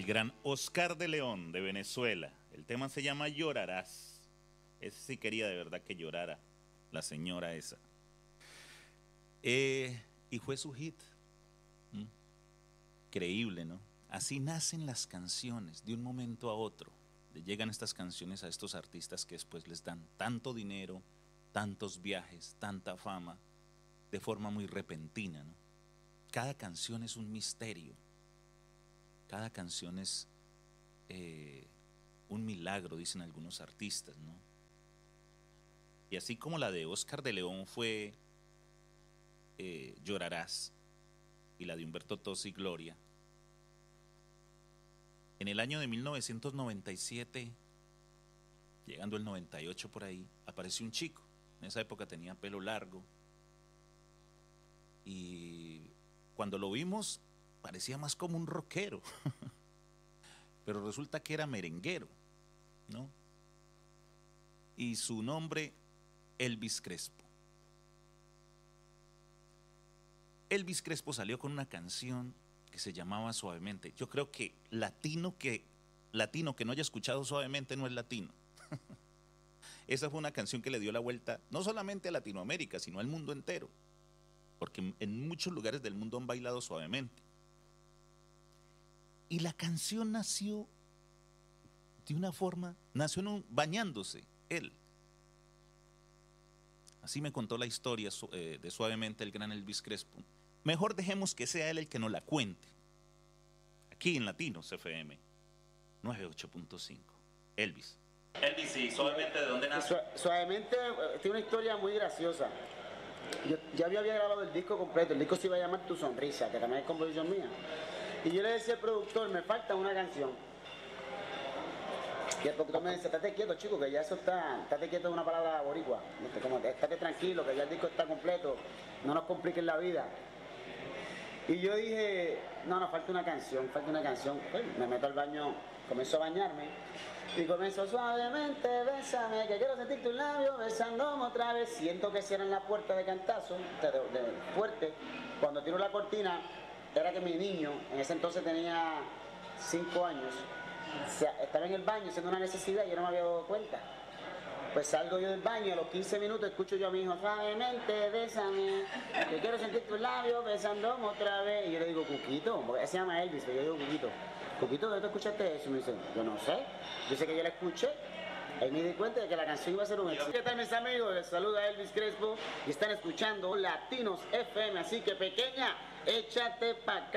el gran Oscar de León de Venezuela. El tema se llama Llorarás. Ese sí quería de verdad que llorara la señora esa. Y fue su hit. Creíble, ¿no? Así nacen las canciones de un momento a otro. Llegan estas canciones a estos artistas que después les dan tanto dinero, tantos viajes, tanta fama, de forma muy repentina, ¿no? Cada canción es un misterio. Cada canción es un milagro, dicen algunos artistas, ¿no? Y así como la de Oscar de León fue Llorarás, y la de Humberto Tozzi, Gloria, en el año de 1997, llegando el 98 por ahí, apareció un chico. En esa época tenía pelo largo y cuando lo vimos parecía más como un rockero, pero resulta que era merenguero, ¿no? Y su nombre, Elvis Crespo. Elvis Crespo salió con una canción que se llamaba Suavemente. Yo creo que latino que no haya escuchado Suavemente no es latino. Esa fue una canción que le dio la vuelta no solamente a Latinoamérica, sino al mundo entero, porque en muchos lugares del mundo han bailado Suavemente. Y la canción nació de una forma, bañándose él. Así me contó la historia de Suavemente el gran Elvis Crespo. Mejor dejemos que sea él el que nos la cuente. Aquí en Latinos FM 98.5. Elvis. Elvis, ¿y Suavemente de dónde nace? Suavemente tiene una historia muy graciosa. Yo había grabado el disco completo. El disco se iba a llamar Tu Sonrisa, que también es composición mía. Y yo le decía al productor, me falta una canción. Y el productor me dice, estate quieto, chico, que ya eso estate quieto es una palabra boricua. Como, estate tranquilo, que ya el disco está completo, no nos compliquen la vida. Y yo dije, no, falta una canción. Pues, me meto al baño, comienzo a bañarme y comienzo suavemente, bésame, que quiero sentir tus labios besándome otra vez. Siento que cierran la puerta de cantazo, fuerte. Cuando tiro la cortina, era que mi niño, en ese entonces tenía 5 años, estaba en el baño haciendo una necesidad y yo no me había dado cuenta. Pues salgo yo del baño y a los 15 minutos escucho yo a mi hijo, suavemente, bésame, que quiero sentir tus labios besándome otra vez. Y yo le digo, Cuquito, porque él se llama Elvis, pero yo digo, Cuquito, ¿dónde tú escuchaste eso? Y me dice, yo no sé, yo sé que yo la escuché. Ahí me di cuenta de que la canción iba a ser un éxito. ¿Qué tal, mis amigos? Les saluda Elvis Crespo y están escuchando Latinos FM, así que pequeña, échate pa' acá.